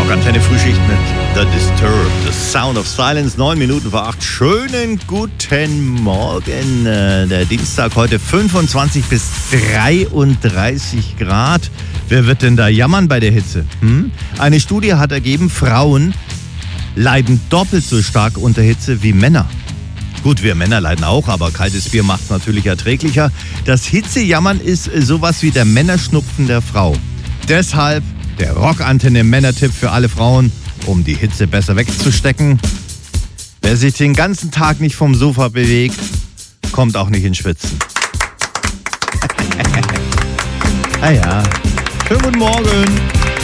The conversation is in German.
Rockantenne Frühschicht mit The Disturbed, The Sound of Silence, 9 Minuten vor 8. Schönen guten Morgen. Der Dienstag heute 25 bis 33 Grad. Wer wird denn da jammern bei der Hitze? Eine Studie hat ergeben, Frauen leiden doppelt so stark unter Hitze wie Männer. Gut, wir Männer leiden auch, aber kaltes Bier macht es natürlich erträglicher. Das Hitzejammern ist sowas wie der Männerschnupfen der Frau. Deshalb der Rockantenne Männertipp für alle Frauen, um die Hitze besser wegzustecken. Wer sich den ganzen Tag nicht vom Sofa bewegt, kommt auch nicht ins Schwitzen. Ah ja, schönen guten Morgen.